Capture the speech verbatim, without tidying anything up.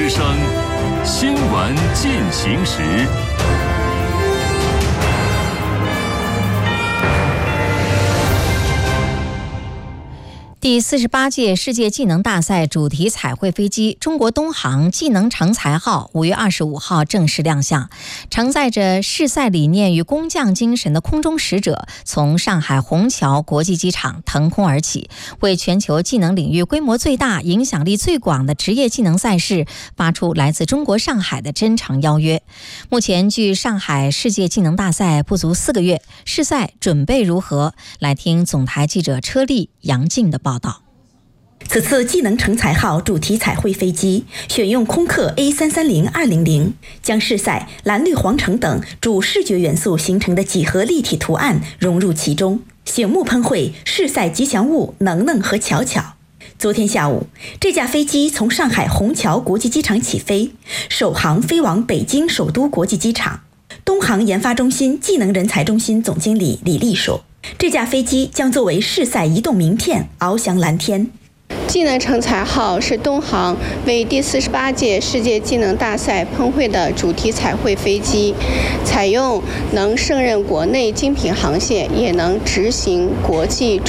之声新闻进行时。 第四十八届世界技能大赛主题彩绘飞机中国东航技能成才号五月二十五号正式亮相，承载着世赛理念与工匠精神的空中使者从上海虹桥国际机场腾空而起，为全球技能领域规模最大、影响力最广的职业技能赛事发出来自中国上海的真诚邀约。目前距上海世界技能大赛不足四个月，世赛准备如何？来听总台记者车丽、杨静的报道。 此次技能成才号主题彩绘飞机选用空客 A 三三零二零零，将世赛蓝绿黄橙等主视觉元素形成的几何立体图案融入其中，醒目喷绘世赛吉祥物能能和巧巧。昨天下午，这架飞机从上海虹桥国际机场起飞，首航飞往北京首都国际机场。东航研发中心技能人才中心总经理李丽说，这架飞机将作为世赛移动名片翱翔蓝天。 技能成才号是东航为第四十八届世界技能大赛喷绘的主题彩绘飞机，采用能胜任国内精品航线，也能执行国际